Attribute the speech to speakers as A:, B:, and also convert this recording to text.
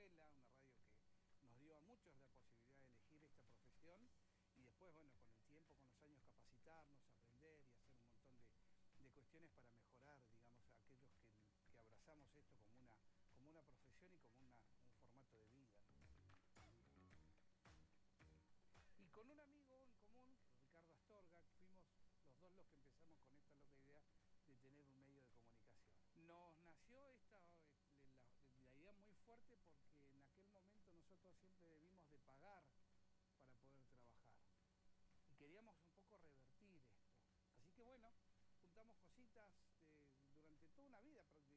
A: escuela, una radio que nos dio a muchos la posibilidad de elegir esta profesión y después, bueno, con el tiempo, con los años capacitarnos, aprender y hacer un montón de cuestiones para mejorar, digamos, a aquellos que abrazamos esto como una profesión y como un formato de vida, ¿no? Y con un amigo en común, Ricardo Astorga, fuimos los dos los que empezamos con esta loca idea de tener un medio de comunicación. Nos nació la idea muy fuerte porque en aquel momento nosotros siempre debimos de pagar para poder trabajar. Y queríamos un poco revertir esto. Así que bueno, juntamos cositas durante toda una vida prácticamente.